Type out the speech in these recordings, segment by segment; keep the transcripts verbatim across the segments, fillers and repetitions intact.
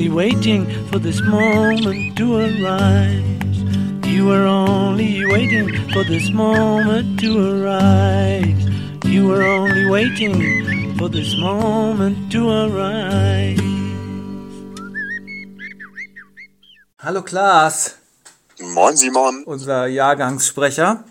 only waiting for this moment to arise. You were only waiting for this moment to arise. You were only waiting for this moment to arise. Hallo Klaas. Moin Simon. Unser Jahrgangssprecher.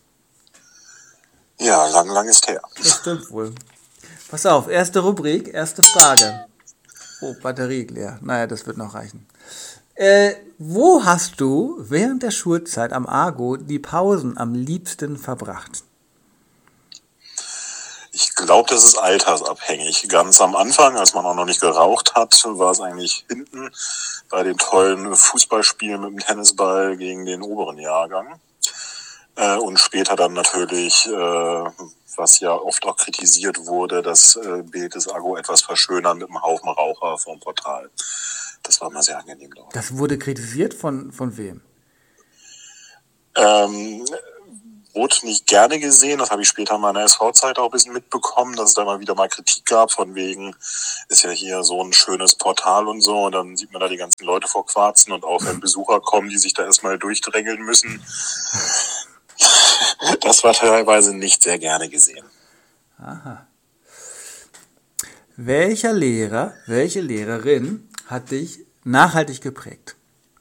Ja, lang, lang ist her. Das stimmt wohl. Pass auf, erste Rubrik, erste Frage. Oh, Batterie leer. Naja, das wird noch reichen. Äh, wo hast du während der Schulzeit am Argo die Pausen am liebsten verbracht? Ich glaube, das ist altersabhängig. Ganz am Anfang, als man auch noch nicht geraucht hat, war es eigentlich hinten bei den tollen Fußballspielen mit dem Tennisball gegen den oberen Jahrgang. Äh, und später dann natürlich, äh, was ja oft auch kritisiert wurde, das äh, Bild des Argo etwas verschönern mit einem Haufen Raucher vorm Portal. Das war immer sehr angenehm, glaube ich. Das wurde kritisiert von, von wem? Ähm, wurde nicht gerne gesehen, das habe ich später in meiner S V-Zeit auch ein bisschen mitbekommen, dass es da mal wieder mal Kritik gab, von wegen, ist ja hier so ein schönes Portal und so, und dann sieht man da die ganzen Leute vorquarzen und auch wenn Besucher kommen, die sich da erstmal durchdrängeln müssen. Das war teilweise nicht sehr gerne gesehen. Aha. Welcher Lehrer, welche Lehrerin hat dich nachhaltig geprägt?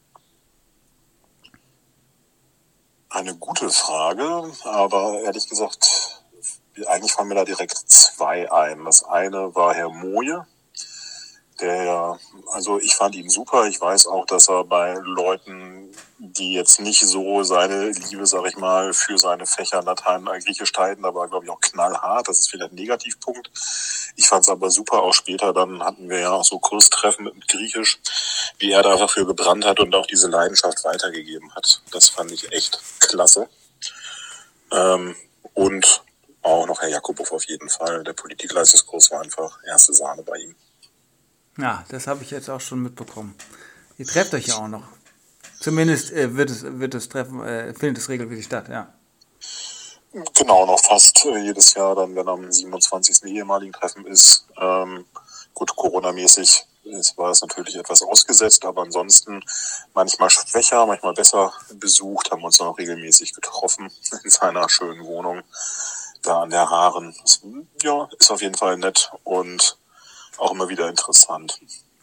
Eine gute Frage, aber ehrlich gesagt, eigentlich fallen mir da direkt zwei ein. Das eine war Herr Moje, der, also ich fand ihn super. Ich weiß auch, dass er bei Leuten, die jetzt nicht so seine Liebe, sag ich mal, für seine Fächer Latein und Griechisch teilten, da war, glaube ich, auch knallhart. Das ist vielleicht ein Negativpunkt. Ich fand es aber super. Auch später dann hatten wir ja auch so Kurstreffen mit Griechisch, wie er da dafür gebrannt hat und auch diese Leidenschaft weitergegeben hat. Das fand ich echt klasse. Ähm, und auch noch Herr Jakubow auf jeden Fall. Der Politikleistungskurs war einfach erste Sahne bei ihm. Ja, das habe ich jetzt auch schon mitbekommen. Ihr trefft euch ja auch noch. Zumindest äh, wird es, wird es Treffen, äh, findet es regelmäßig statt, ja. Genau, noch fast äh, jedes Jahr dann, wenn am siebenundzwanzigsten ehemaligen Treffen ist. Ähm, gut, Corona-mäßig ist, war es natürlich etwas ausgesetzt, aber ansonsten manchmal schwächer, manchmal besser besucht, haben uns noch regelmäßig getroffen in seiner schönen Wohnung da an der Haaren. Das, ja, ist auf jeden Fall nett und auch immer wieder interessant.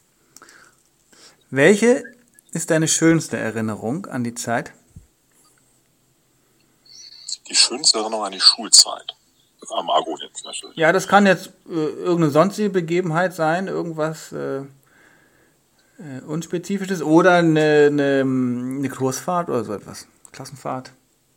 Welche ist deine schönste Erinnerung an die Zeit? Die schönste Erinnerung an die Schulzeit. Am Argo jetzt natürlich. Ja, das kann jetzt äh, irgendeine sonstige Begebenheit sein, irgendwas äh, äh, Unspezifisches oder eine, eine, eine Kursfahrt oder so etwas. Klassenfahrt.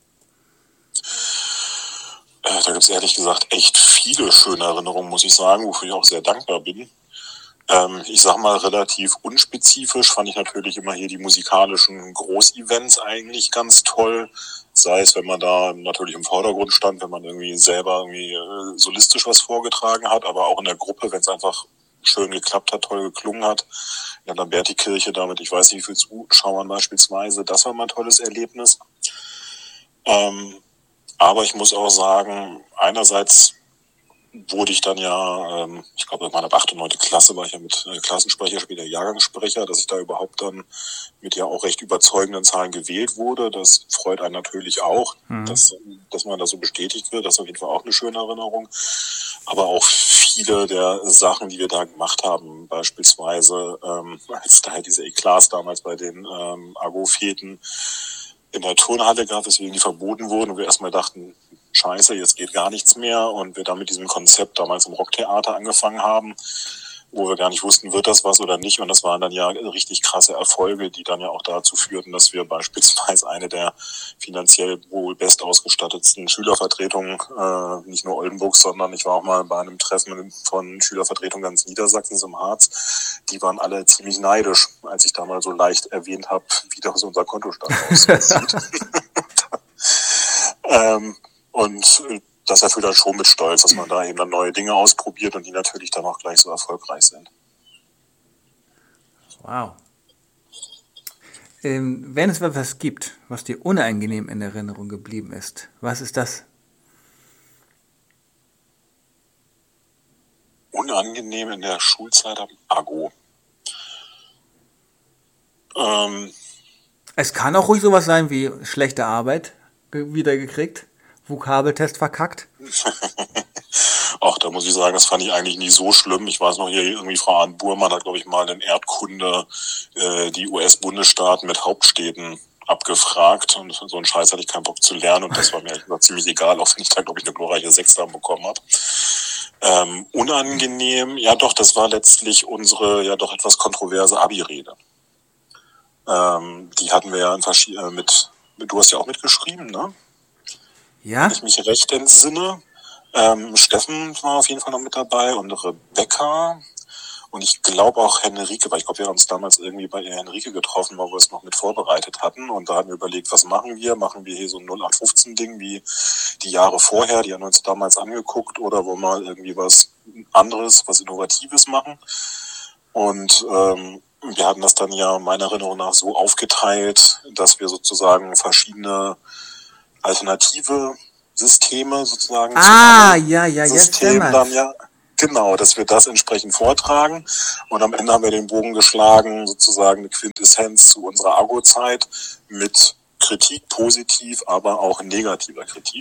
Äh, da gibt es ehrlich gesagt echt viele schöne Erinnerungen, muss ich sagen, wofür ich auch sehr dankbar bin. Ähm, ich sag mal, relativ unspezifisch fand ich natürlich immer hier die musikalischen Großevents eigentlich ganz toll. Sei es, wenn man da natürlich im Vordergrund stand, wenn man irgendwie selber irgendwie äh, solistisch was vorgetragen hat, aber auch in der Gruppe, wenn es einfach schön geklappt hat, toll geklungen hat. In der Lamberti-Kirche damit, ich weiß nicht, wie viele Zuschauern beispielsweise, das war mal ein tolles Erlebnis. Ähm, aber ich muss auch sagen, einerseits wurde ich dann ja, ähm, ich glaube in meiner achte, neunte Klasse war ich ja mit äh, Klassensprecher, später Jahrgangssprecher, dass ich da überhaupt dann mit ja auch recht überzeugenden Zahlen gewählt wurde. Das freut einen natürlich auch, mhm. dass, dass man da so bestätigt wird. Das ist auf jeden Fall auch eine schöne Erinnerung. Aber auch viele der Sachen, die wir da gemacht haben, beispielsweise ähm, als da halt diese Eklats damals bei den ähm, Argo-Feten in der Turnhalle gab, weswegen die verboten wurden und wir erstmal dachten, scheiße, jetzt geht gar nichts mehr und wir dann mit diesem Konzept damals im Rocktheater angefangen haben, wo wir gar nicht wussten, wird das was oder nicht, und das waren dann ja richtig krasse Erfolge, die dann ja auch dazu führten, dass wir beispielsweise eine der finanziell wohl bestausgestattetsten Schülervertretungen, äh, nicht nur Oldenburgs, sondern ich war auch mal bei einem Treffen von Schülervertretungen ganz Niedersachsens im Harz, die waren alle ziemlich neidisch, als ich da mal so leicht erwähnt habe, wie das unser Kontostand aussieht. ähm, Und das erfüllt dann schon mit Stolz, dass man da eben dann neue Dinge ausprobiert und die natürlich dann auch gleich so erfolgreich sind. Wow. Ähm, wenn es etwas gibt, was dir unangenehm in Erinnerung geblieben ist, was ist das? Unangenehm in der Schulzeit am Argo. Ähm, Es kann auch ruhig sowas sein wie schlechte Arbeit ge- wiedergekriegt, Vokabeltest verkackt. Ach, da muss ich sagen, das fand ich eigentlich nie so schlimm. Ich weiß noch, hier irgendwie Frau Arndt Burmann hat, glaube ich, mal in Erdkunde äh, die U S-Bundesstaaten mit Hauptstädten abgefragt. Und so einen Scheiß hatte ich keinen Bock zu lernen. Und das war mir ehrlich gesagt ziemlich egal, auch wenn ich da, glaube ich, eine glorreiche Sechs dann bekommen habe. Ähm, unangenehm, ja doch, das war letztlich unsere ja doch etwas kontroverse Abi-Rede. Ähm, die hatten wir ja in verschi- äh, mit, mit, du hast ja auch mitgeschrieben, ne? Ja? Wenn ich mich recht entsinne. Ähm, Steffen war auf jeden Fall noch mit dabei und Rebecca und ich glaube auch Henrike, weil ich glaube, wir haben uns damals irgendwie bei Henrike getroffen, weil wir es noch mit vorbereitet hatten und da hatten wir überlegt, was machen wir? Machen wir hier so ein null acht fünfzehn Ding wie die Jahre vorher, die haben wir uns damals angeguckt oder wollen wir mal irgendwie was anderes, was Innovatives machen? Und ähm, wir hatten das dann ja meiner Erinnerung nach so aufgeteilt, dass wir sozusagen verschiedene alternative Systeme sozusagen Ah, zu einem ja, ja, jetzt System dann dämmert's. ja, genau, dass wir das entsprechend vortragen und am Ende haben wir den Bogen geschlagen, sozusagen eine Quintessenz zu unserer Argo-Zeit mit Kritik, positiv, aber auch negativer Kritik.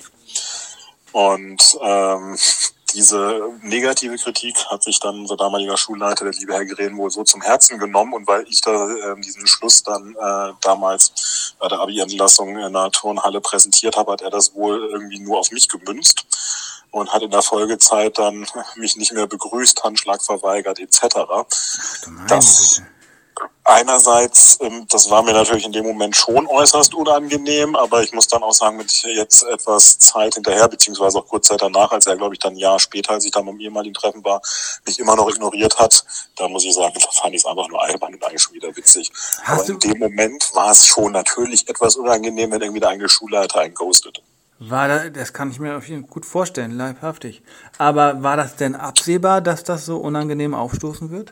Und ähm, diese negative Kritik hat sich dann unser damaliger Schulleiter, der liebe Herr Green, wohl so zum Herzen genommen. Und weil ich da äh, diesen Schluss dann äh, damals bei der Abi-Entlassung in der Turnhalle präsentiert habe, hat er das wohl irgendwie nur auf mich gemünzt und hat in der Folgezeit dann mich nicht mehr begrüßt, Handschlag verweigert et cetera. Ach du meine Das Güte. einerseits, ähm, das war mir natürlich in dem Moment schon äußerst unangenehm, aber ich muss dann auch sagen, mit jetzt etwas Zeit hinterher, beziehungsweise auch kurz Zeit danach, als er, glaube ich, dann ein Jahr später, als ich dann beim ehemaligen Treffen war, mich immer noch ignoriert hat, da muss ich sagen, da fand ich es einfach nur albern und eigentlich schon wieder witzig. Hast Aber in du, dem Moment war es schon natürlich etwas unangenehm, wenn irgendwie der eigene Schulleiter einen ghostet. war da, das kann ich mir auf jeden Fall gut vorstellen, leibhaftig. Aber war das denn absehbar, dass das so unangenehm aufstoßen wird?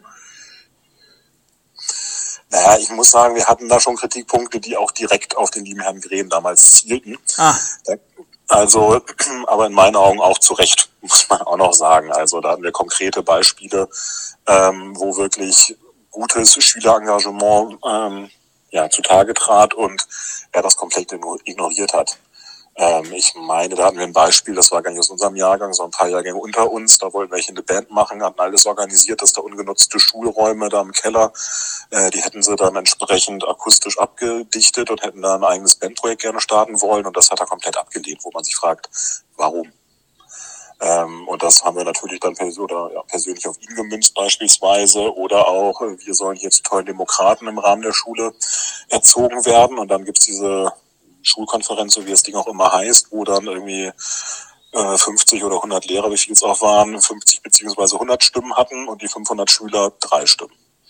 Naja, ich muss sagen, wir hatten da schon Kritikpunkte, die auch direkt auf den lieben Herrn Green damals zielten. Ah, Also, aber in meinen Augen auch zu Recht, muss man auch noch sagen. Also da hatten wir konkrete Beispiele, ähm, wo wirklich gutes Schülerengagement ähm, ja, zutage trat und er das komplett ignoriert hat. Ähm, ich meine, da hatten wir ein Beispiel, das war gar nicht aus unserem Jahrgang, sondern ein paar Jahrgänge unter uns. Da wollten welche eine Band machen, hatten alles organisiert, dass da ungenutzte Schulräume da im Keller, äh, die hätten sie dann entsprechend akustisch abgedichtet und hätten da ein eigenes Bandprojekt gerne starten wollen. Und das hat er komplett abgelehnt, wo man sich fragt, warum? Ähm, und das haben wir natürlich dann pers- oder, ja, persönlich auf ihn gemünzt beispielsweise. Oder auch, äh, wir sollen hier zu tollen Demokraten im Rahmen der Schule erzogen werden. Und dann gibt's diese Schulkonferenz, so wie das Ding auch immer heißt, wo dann irgendwie äh, fünfzig oder hundert Lehrer, wie viel es auch waren, fünfzig beziehungsweise hundert Stimmen hatten und die fünfhundert Schüler drei Stimmen.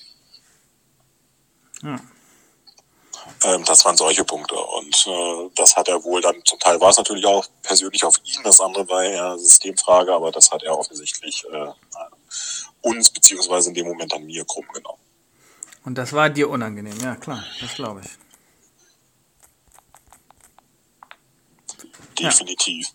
ja. Ähm, das waren solche Punkte und äh, das hat er wohl dann, zum Teil war es natürlich auch persönlich auf ihn, das andere war eher Systemfrage, aber das hat er offensichtlich äh, uns beziehungsweise in dem Moment an mir krumm genommen. Und das war dir unangenehm, ja klar, das glaube ich. Definitiv.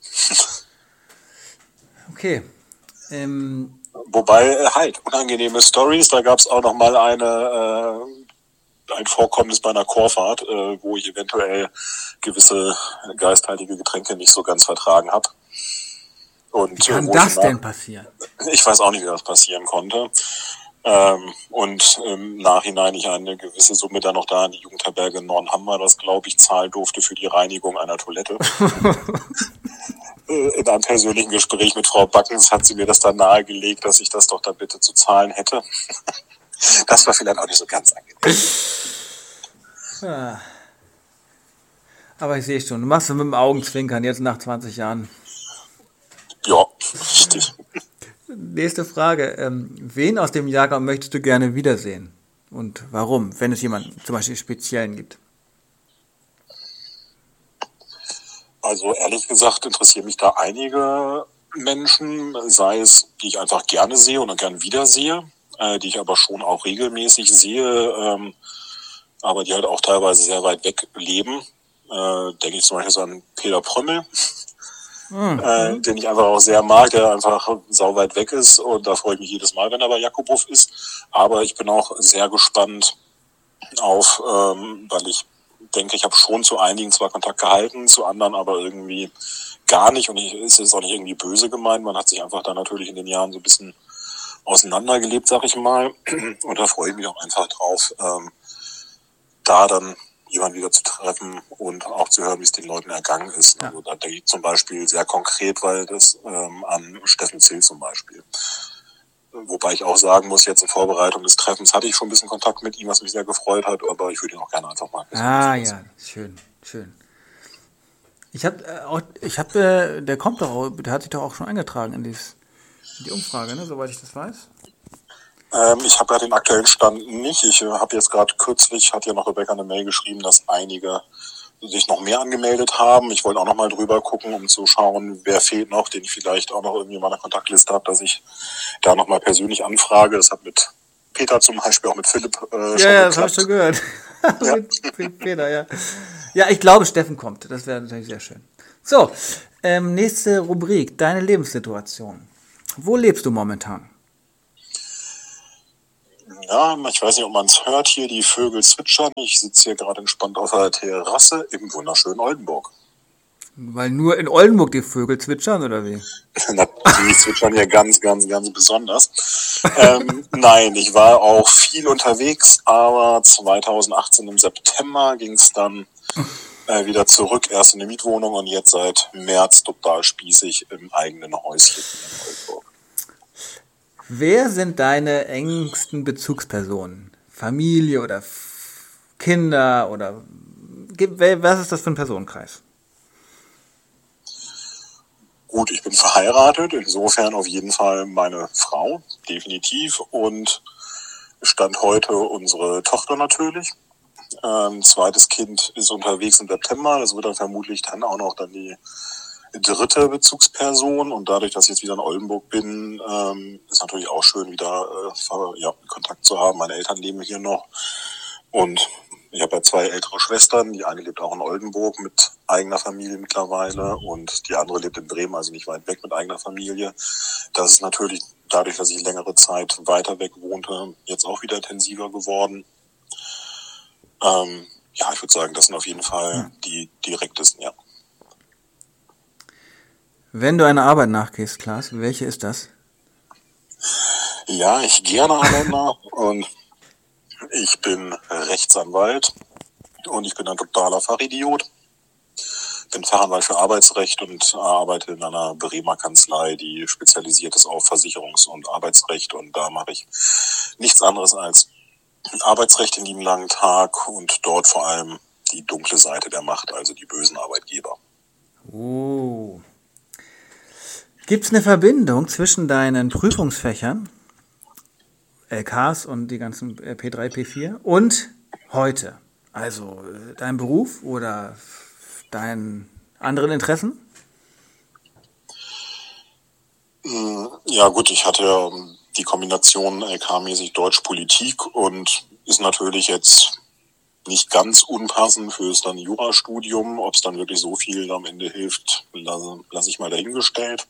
Okay. Ähm, Wobei, äh, halt, unangenehme Stories, da gab es auch noch mal eine, äh, ein Vorkommnis bei einer Chorfahrt, äh, wo ich eventuell gewisse geisthaltige Getränke nicht so ganz vertragen habe. Und wie kann äh, wo das ich denn nach, passieren? ich weiß auch nicht, wie das passieren konnte. Ähm, und im Nachhinein ich eine gewisse Summe dann noch da an die Jugendherberge Nornhammer, das glaube ich, zahlen durfte für die Reinigung einer Toilette. In einem persönlichen Gespräch mit Frau Backens hat sie mir das dann nahegelegt, dass ich das doch dann bitte zu zahlen hätte. Das war vielleicht auch nicht so ganz angenehm. Ja. Aber ich sehe schon, du machst es mit dem Augenzwinkern jetzt nach zwanzig Jahren. Ja, richtig. Nächste Frage. Ähm, wen aus dem Jahrgang möchtest du gerne wiedersehen? Und warum, wenn es jemanden zum Beispiel speziellen gibt? Also ehrlich gesagt interessieren mich da einige Menschen, sei es, die ich einfach gerne sehe und gerne wiedersehe, äh, die ich aber schon auch regelmäßig sehe, ähm, aber die halt auch teilweise sehr weit weg leben. Äh, denke ich zum Beispiel so an Peter Prömmel, Mhm. äh, den ich einfach auch sehr mag, der einfach sau weit weg ist und da freue ich mich jedes Mal, wenn er bei Jakobov ist. Aber ich bin auch sehr gespannt, auf, ähm, weil ich denke, ich habe schon zu einigen zwar Kontakt gehalten, zu anderen aber irgendwie gar nicht. Und ich, es ist auch nicht irgendwie böse gemeint. Man hat sich einfach da natürlich in den Jahren so ein bisschen auseinandergelebt, sag ich mal. Und da freue ich mich auch einfach drauf, ähm, da dann jemanden wieder zu treffen und auch zu hören, wie es den Leuten ergangen ist. Ja. Also da denke ich zum Beispiel sehr konkret, weil das ähm, an Steffen Zill zum Beispiel. Wobei ich auch sagen muss, jetzt in Vorbereitung des Treffens hatte ich schon ein bisschen Kontakt mit ihm, was mich sehr gefreut hat, aber ich würde ihn auch gerne einfach mal. Ah ja, schön, schön. Ich habe äh, auch, ich habe, äh, der kommt doch, auch, der hat sich doch auch schon eingetragen in, dies, in die Umfrage, ne, soweit ich das weiß. Ähm, ich habe ja den aktuellen Stand nicht. Ich äh, habe jetzt gerade kürzlich, hat ja noch Rebecca eine Mail geschrieben, dass einige sich noch mehr angemeldet haben. Ich wollte auch noch mal drüber gucken, um zu schauen, wer fehlt noch, den ich vielleicht auch noch irgendwie in meiner Kontaktliste habe, dass ich da noch mal persönlich anfrage. Das hat mit Peter zum Beispiel, auch mit Philipp äh, schon Ja, ja, geklappt. das habe ich schon gehört. Ja. mit Peter, ja. Ja, ich glaube, Steffen kommt. Das wäre natürlich sehr schön. So, ähm, nächste Rubrik, deine Lebenssituation. Wo lebst du momentan? Ja, ich weiß nicht, ob man es hört hier, die Vögel zwitschern. Ich sitze hier gerade entspannt auf der Terrasse im wunderschönen Oldenburg. Weil nur in Oldenburg die Vögel zwitschern, oder wie? Natürlich zwitschern ja ganz, ganz, ganz besonders. ähm, nein, ich war auch viel unterwegs, aber zweitausendachtzehn im September ging es dann äh, wieder zurück, erst in eine Mietwohnung und jetzt seit März total spießig im eigenen Häuschen in Oldenburg. Wer sind deine engsten Bezugspersonen? Familie oder F- Kinder oder was ist das für ein Personenkreis? Gut, ich bin verheiratet, insofern auf jeden Fall meine Frau, definitiv. Und Stand heute unsere Tochter natürlich. Ähm, zweites Kind ist unterwegs im September, das wird dann vermutlich dann auch noch dann die dritte Bezugsperson. Und dadurch, dass ich jetzt wieder in Oldenburg bin, ähm, ist natürlich auch schön, wieder äh, ja, Kontakt zu haben. Meine Eltern leben hier noch und ich habe ja zwei ältere Schwestern. Die eine lebt auch in Oldenburg mit eigener Familie mittlerweile und die andere lebt in Bremen, also nicht weit weg mit eigener Familie. Das ist natürlich dadurch, dass ich längere Zeit weiter weg wohnte, jetzt auch wieder intensiver geworden. Ähm, ja, ich würde sagen, das sind auf jeden Fall die direktesten, ja. Wenn du einer Arbeit nachgehst, Klaas, welche ist das? Ja, ich gehe einer Arbeit nach und ich bin Rechtsanwalt und ich bin ein totaler Fachidiot. Bin Fachanwalt für Arbeitsrecht und arbeite in einer Bremer Kanzlei, die spezialisiert ist auf Versicherungs- und Arbeitsrecht. Und da mache ich nichts anderes als Arbeitsrecht den lieben langen Tag und dort vor allem die dunkle Seite der Macht, also die bösen Arbeitgeber. Oh. Gibt es eine Verbindung zwischen deinen Prüfungsfächern, L Ks und die ganzen P drei, P vier und heute? Also dein Beruf oder deinen anderen Interessen? Ja gut, ich hatte die Kombination L K-mäßig Deutsch-Politik und ist natürlich jetzt nicht ganz unpassend fürs dann Jurastudium. Ob es dann wirklich so viel am Ende hilft, lasse, lasse ich mal dahingestellt.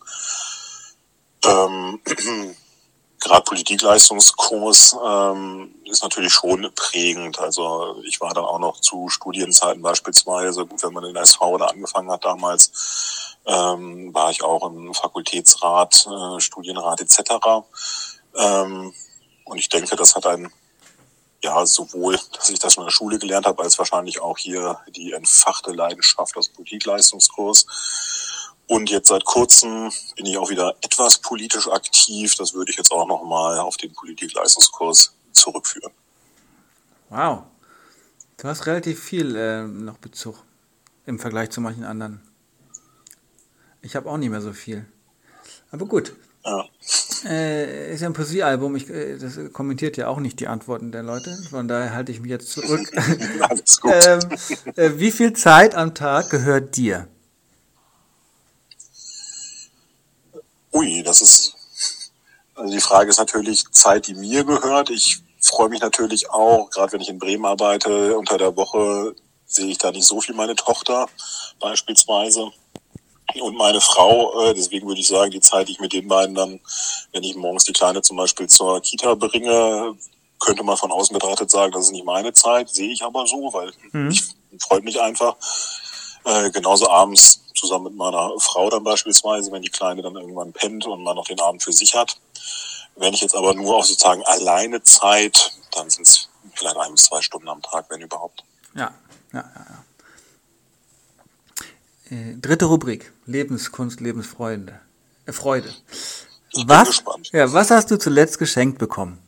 Ähm, Gerade Politikleistungskurs ähm, ist natürlich schon prägend. Also ich war dann auch noch zu Studienzeiten beispielsweise, gut, wenn man in der S V da angefangen hat damals, ähm, war ich auch im Fakultätsrat, äh, Studienrat et cetera. Ähm, und ich denke, das hat einen, ja, sowohl, dass ich das schon in der Schule gelernt habe, als wahrscheinlich auch hier die entfachte Leidenschaft aus Politikleistungskurs. Und jetzt seit kurzem bin ich auch wieder etwas politisch aktiv. Das würde ich jetzt auch nochmal auf den Politikleistungskurs zurückführen. Wow. Du hast relativ viel äh, noch Bezug im Vergleich zu manchen anderen. Ich habe auch nicht mehr so viel. Aber gut. Ja. Äh, ist ja ein Poesiealbum. Ich, äh, das kommentiert ja auch nicht die Antworten der Leute. Von daher halte ich mich jetzt zurück. Alles gut. ähm, äh, wie viel Zeit am Tag gehört dir? Ui, das ist, also die Frage ist natürlich Zeit, die mir gehört. Ich freue mich natürlich auch, gerade wenn ich in Bremen arbeite, unter der Woche sehe ich da nicht so viel meine Tochter beispielsweise und meine Frau. Deswegen würde ich sagen, die Zeit, die ich mit den beiden dann, wenn ich morgens die Kleine zum Beispiel zur Kita bringe, könnte man von außen betrachtet sagen, das ist nicht meine Zeit, sehe ich aber so, weil mhm. ich freut mich einfach. Äh, genauso abends zusammen mit meiner Frau dann beispielsweise, wenn die Kleine dann irgendwann pennt und man noch den Abend für sich hat. Wenn ich jetzt aber nur auch sozusagen alleine Zeit, dann sind es vielleicht ein bis zwei Stunden am Tag, wenn überhaupt. Ja, ja, ja. ja. Äh, dritte Rubrik, Lebenskunst, Lebensfreude. Äh, Freude. Ich was, bin gespannt. Ja, was hast du zuletzt geschenkt bekommen?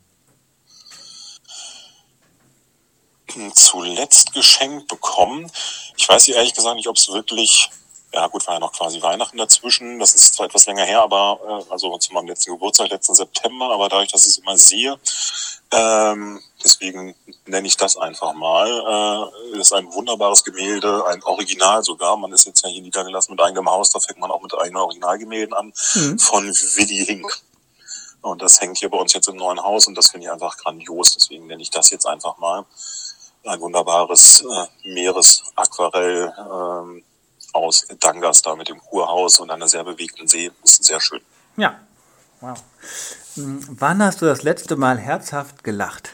Zuletzt geschenkt bekommen. Ich weiß ehrlich gesagt nicht, ob es wirklich, ja gut, war ja noch quasi Weihnachten dazwischen, das ist zwar etwas länger her, aber äh, also zu meinem letzten Geburtstag, letzten September, aber dadurch, dass ich es immer sehe, ähm, deswegen nenne ich das einfach mal. Äh, das ist ein wunderbares Gemälde, ein Original sogar, man ist jetzt ja hier niedergelassen mit eigenem Haus, da fängt man auch mit eigenen Originalgemälden an, mhm. von Willy Hink. Und das hängt hier bei uns jetzt im neuen Haus und das finde ich einfach grandios, deswegen nenne ich das jetzt einfach mal. Ein wunderbares äh, Meeresaquarell ähm, aus Dangas da mit dem Kurhaus und einer sehr bewegten See. Ist sehr schön. Ja, wow. Wann hast du das letzte Mal herzhaft gelacht?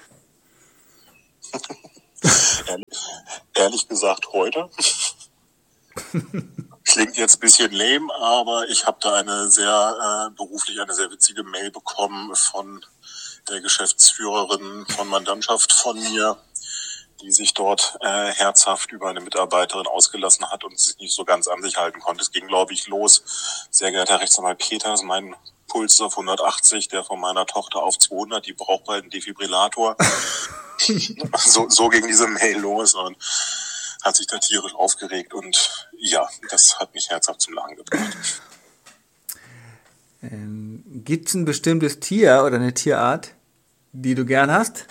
ehrlich, ehrlich gesagt heute. Klingt jetzt ein bisschen lame, aber ich habe da eine sehr äh, beruflich eine sehr witzige Mail bekommen von der Geschäftsführerin von Mandantschaft von mir, die sich dort äh, herzhaft über eine Mitarbeiterin ausgelassen hat und sich nicht so ganz an sich halten konnte. Es ging, glaube ich, los. Sehr geehrter Herr Rechtsanwalt Peters, mein Puls ist auf hundertachtzig, der von meiner Tochter auf zweihundert, die braucht bald einen Defibrillator. so, so ging diese Mail los und hat sich da tierisch aufgeregt und ja, das hat mich herzhaft zum Lachen gebracht. Ähm, gibt es ein bestimmtes Tier oder eine Tierart, die du gern hast?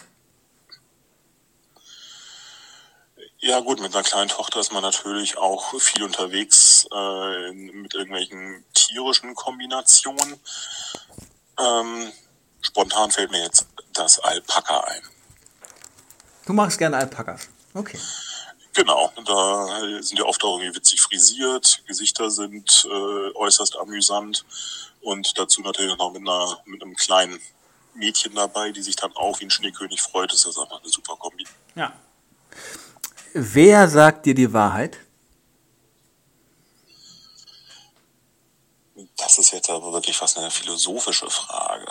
Ja gut, mit einer kleinen Tochter ist man natürlich auch viel unterwegs äh, mit irgendwelchen tierischen Kombinationen. Ähm, spontan fällt mir jetzt das Alpaka ein. Du magst gerne Alpakas, okay. Genau, da sind ja oft auch irgendwie witzig frisiert, Gesichter sind äh, äußerst amüsant und dazu natürlich noch mit, einer, mit einem kleinen Mädchen dabei, die sich dann auch wie ein Schneekönig freut, ist das einfach eine super Kombi. Ja. Wer sagt dir die Wahrheit? Das ist jetzt aber wirklich fast eine philosophische Frage.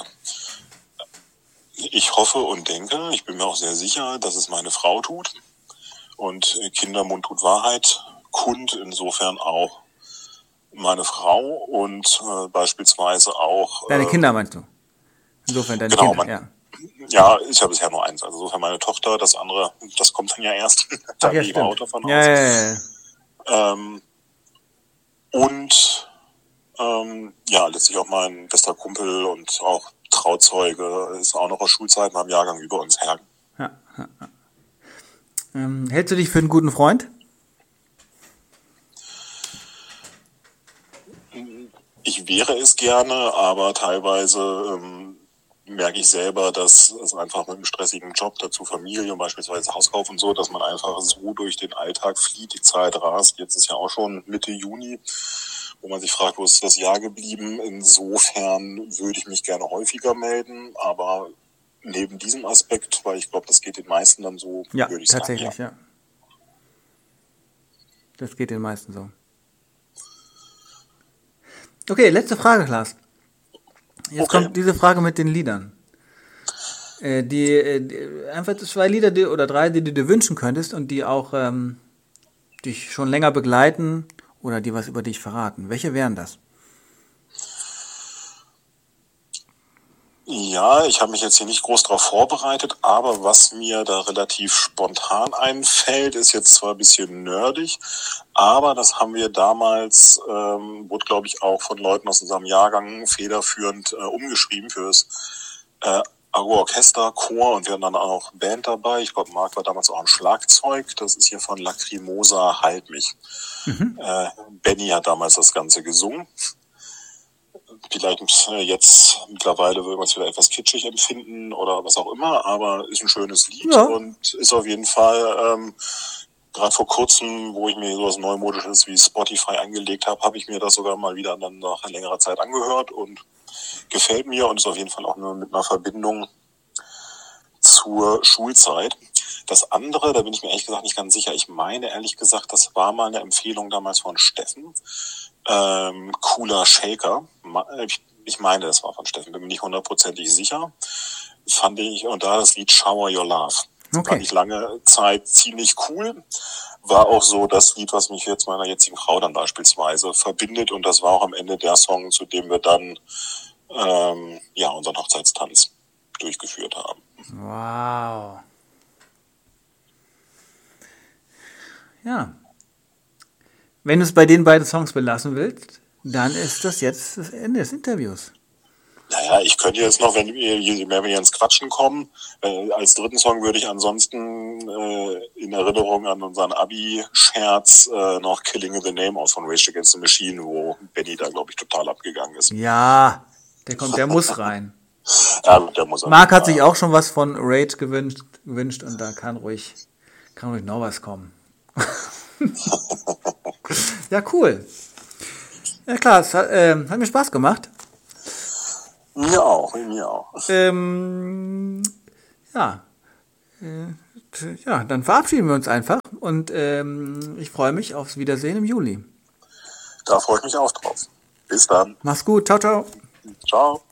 Ich hoffe und denke, ich bin mir auch sehr sicher, dass es meine Frau tut. Und Kindermund tut Wahrheit kund, insofern auch meine Frau und äh, beispielsweise auch... Deine äh, Kinder meinst du? Insofern deine genau, Kinder, mein, ja. Ja, ich habe bisher nur eins. Also insofern meine Tochter, das andere, das kommt dann ja erst. Da gehe ich auch davon aus. Ja, ja, ja. Ähm, und ähm, ja, letztlich auch mein bester Kumpel und auch Trauzeuge ist auch noch aus Schulzeiten am Jahrgang über uns her. Ja, ja, ja. Ähm, hältst du dich für einen guten Freund? Ich wäre es gerne, aber teilweise ähm, merke ich selber, dass es einfach mit einem stressigen Job, dazu Familie und beispielsweise Hauskauf und so, dass man einfach so durch den Alltag flieht, die Zeit rast. Jetzt ist ja auch schon Mitte Juni, wo man sich fragt, wo ist das Jahr geblieben? Insofern würde ich mich gerne häufiger melden, aber neben diesem Aspekt, weil ich glaube, das geht den meisten dann so, ja, würde ich tatsächlich, sagen. Ja, ja. Das geht den meisten so. Okay, letzte Frage, Klaas. Jetzt okay. kommt diese Frage mit den Liedern. Äh, die, äh, die, einfach zwei Lieder die, oder drei, die du dir wünschen könntest und die auch ähm, dich schon länger begleiten oder die was über dich verraten. Welche wären das? Ja, ich habe mich jetzt hier nicht groß darauf vorbereitet, aber was mir da relativ spontan einfällt, ist jetzt zwar ein bisschen nerdig, aber das haben wir damals, ähm, wurde glaube ich auch von Leuten aus unserem Jahrgang federführend äh, umgeschrieben fürs äh, Agro-Orchester, Chor und wir hatten dann auch Band dabei. Ich glaube, Marc war damals auch ein Schlagzeug. Das ist hier von Lacrimosa, Halt mich. Mhm. Äh, Benny hat damals das Ganze gesungen. Vielleicht jetzt mittlerweile würde man es wieder etwas kitschig empfinden oder was auch immer, aber ist ein schönes Lied ja. Und ist auf jeden Fall, ähm, gerade vor kurzem, wo ich mir sowas Neumodisches wie Spotify angelegt habe, habe ich mir das sogar mal wieder dann nach längerer Zeit angehört und gefällt mir und ist auf jeden Fall auch nur mit einer Verbindung zur Schulzeit. Das andere, da bin ich mir ehrlich gesagt nicht ganz sicher. Ich meine ehrlich gesagt, das war mal eine Empfehlung damals von Steffen. Ähm, cooler Shaker. Ich, ich meine, das war von Steffen, bin mir nicht hundertprozentig sicher. Fand ich, und da das Lied Shower Your Love. Okay. Fand ich lange Zeit ziemlich cool. War auch so das Lied, was mich jetzt meiner jetzigen Frau dann beispielsweise verbindet. Und das war auch am Ende der Song, zu dem wir dann ähm, ja unseren Hochzeitstanz durchgeführt haben. Wow. Ja. Wenn du es bei den beiden Songs belassen willst, dann ist das jetzt das Ende des Interviews. Naja, ich könnte jetzt noch, wenn wir, wenn wir ins Quatschen kommen, äh, als dritten Song würde ich ansonsten äh, in Erinnerung an unseren Abi-Scherz äh, noch Killing in the Name aus von Rage Against the Machine, wo Benny da, glaube ich, total abgegangen ist. Ja, der kommt, der muss rein. Ja, der muss Marc hat sich auch schon was von Rage gewünscht, gewünscht und da kann ruhig, kann ruhig noch was kommen. Ja, cool. Ja klar, es hat, äh, hat mir Spaß gemacht. Mir auch, mir auch. Ähm, ja. Äh, ja, dann verabschieden wir uns einfach und ähm, ich freue mich aufs Wiedersehen im Juli. Da freue ich mich auch drauf. Bis dann. Mach's gut. Ciao, ciao. Ciao.